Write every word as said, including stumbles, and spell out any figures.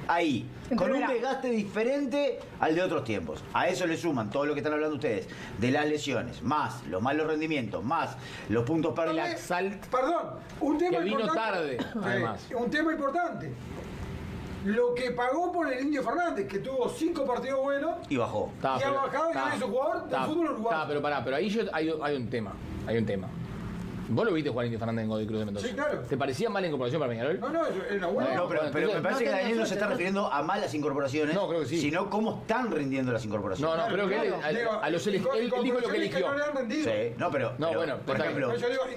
ahí, Entre con un verano. desgaste diferente al de otros tiempos. A eso le suman todo lo que están hablando ustedes, de las lesiones, más los malos rendimientos, más los puntos El perdidos. Axalt, Perdón, un tema que vino importante. tarde, además. Un tema importante. Lo que pagó por el Indio Fernández, que tuvo cinco partidos buenos, Y bajó. Está, y ha pero- bajado y está, ahora es un jugador del está, fútbol uruguayo. está, pero pará, pero ahí yo, hay, hay un tema. Hay un tema. ¿Vos lo viste jugar Indio Fernández en Godoy Cruz de Mendoza? Sí, claro. ¿Te parecía mala incorporación para Peñarol? No, no, es una buena. No, pero, Bueno, pero me entonces, parece no que tenía Daniel no se suerte, está ¿no? refiriendo a malas incorporaciones, No, creo que sí. sino cómo están rindiendo las incorporaciones. No, no, creo que él, Claro, a, digo, a los ele- él, él dijo lo que incorporaciones eligió. no le han rendido. Sí, no, pero, No, pero, bueno, por está ejemplo, Yo digo,